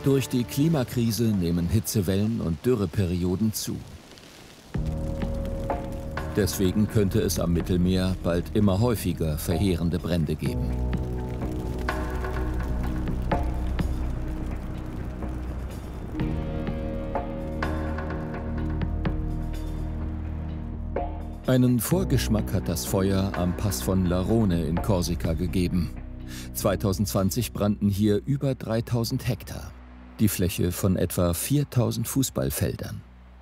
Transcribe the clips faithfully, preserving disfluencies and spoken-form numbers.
Durch die Klimakrise nehmen Hitzewellen und Dürreperioden zu. Deswegen könnte es am Mittelmeer bald immer häufiger verheerende Brände geben. Einen Vorgeschmack hat das Feuer am Pass von Larone in Korsika gegeben. zweitausendzwanzig brannten hier über dreitausend Hektar, die Fläche von etwa viertausend Fußballfeldern.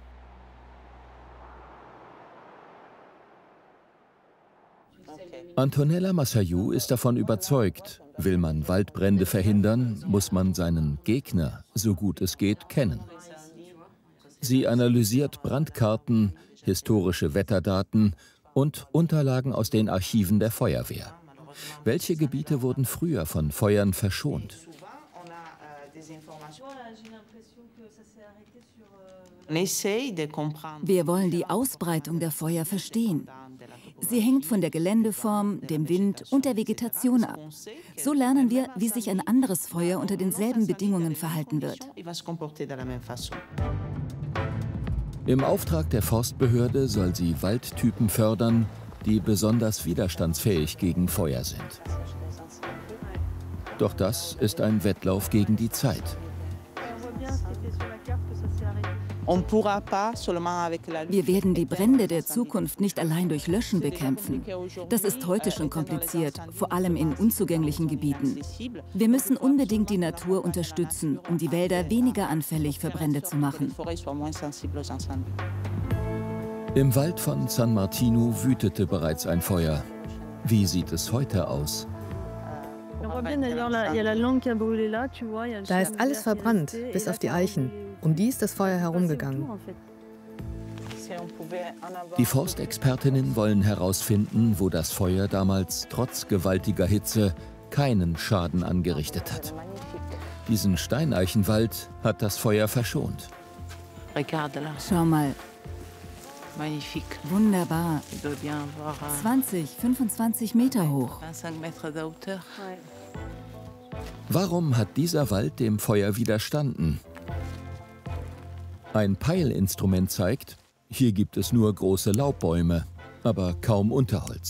Antonella Massayou ist davon überzeugt, will man Waldbrände verhindern, muss man seinen Gegner, so gut es geht, kennen. Sie analysiert Brandkarten, historische Wetterdaten und Unterlagen aus den Archiven der Feuerwehr. Welche Gebiete wurden früher von Feuern verschont? Wir wollen die Ausbreitung der Feuer verstehen. Sie hängt von der Geländeform, dem Wind und der Vegetation ab. So lernen wir, wie sich ein anderes Feuer unter denselben Bedingungen verhalten wird. Im Auftrag der Forstbehörde soll sie Waldtypen fördern, die besonders widerstandsfähig gegen Feuer sind. Doch das ist ein Wettlauf gegen die Zeit. Wir werden die Brände der Zukunft nicht allein durch Löschen bekämpfen. Das ist heute schon kompliziert, vor allem in unzugänglichen Gebieten. Wir müssen unbedingt die Natur unterstützen, um die Wälder weniger anfällig für Brände zu machen. Im Wald von San Martino wütete bereits ein Feuer. Wie sieht es heute aus? Da ist alles verbrannt, bis auf die Eichen. Um die ist das Feuer herumgegangen. Die Forstexpertinnen wollen herausfinden, wo das Feuer damals trotz gewaltiger Hitze keinen Schaden angerichtet hat. Diesen Steineichenwald hat das Feuer verschont. Schau mal. Wunderbar. zwanzig, fünfundzwanzig Meter hoch. Warum hat dieser Wald dem Feuer widerstanden? Ein Peilinstrument zeigt, hier gibt es nur große Laubbäume, aber kaum Unterholz.